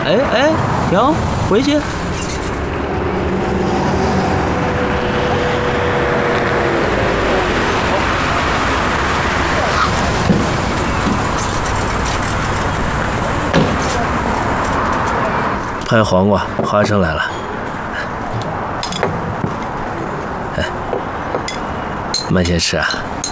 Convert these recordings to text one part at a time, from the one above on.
哎，停，回去。 拍黄瓜，花生来了。哎，慢些吃啊。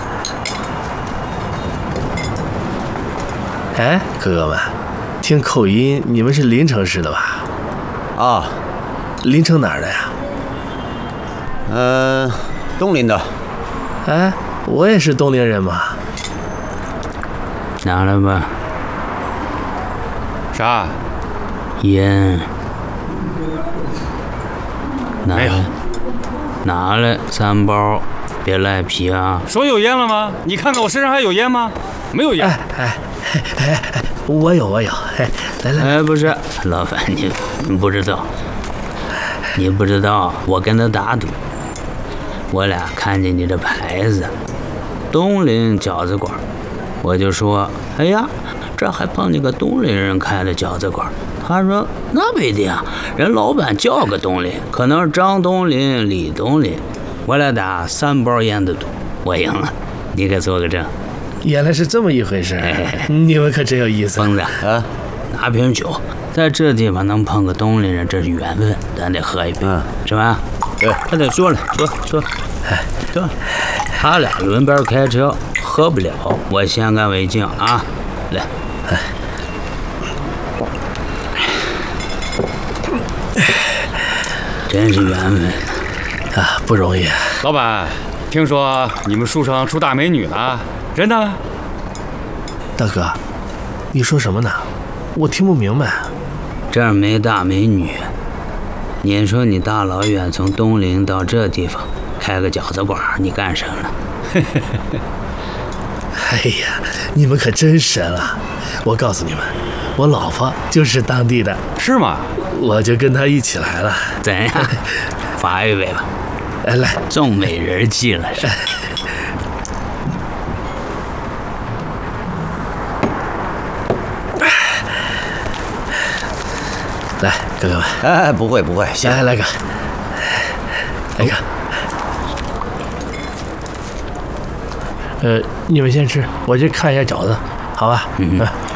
哎，哥哥们，听口音，你们是临城市的吧？ 啊， 临城哪儿的呀？ 东临的。 哎，我也是东陵人嘛。 拿来吧。 啥？ 烟。 没有。 拿来3包，别赖皮啊！ 说有烟了吗？你看看我身上还有烟吗？没有烟。 哎，我有。来。 哎，不是，老板，你不知道，我跟他打赌，我俩看见你的牌子，东陵饺子馆，我就说，哎呀，这还碰见个东陵人开的饺子馆。他说那不一定啊，人老板叫个东陵，可能是张东陵、李东陵。我俩打3包烟的赌，我赢了，你给做个证。 原来是这么一回事，你们可真有意思。 疯子啊，拿瓶酒，在这地方能碰个东陵人，这是缘分，咱得喝一杯，是吧？ 对， 快点坐来，坐。坐。他俩轮班开车，喝不了，我先干为敬啊！来，真是缘分啊，不容易。 老板，听说你们书城出大美女了，真的？ 大哥，你说什么呢？我听不明白。 这儿没大美女，你说你大老远从东陵到这地方开个饺子馆，你干什么了？ 哎呀，你们可真神啊！我告诉你们，我老婆就是当地的。 是吗？ 我就跟她一起来了。 怎样？罚一杯吧。 来， 中美人计了是。 来，哥哥们。 哎，不会，行， 来个。你们先吃，我去看一下饺子，好吧？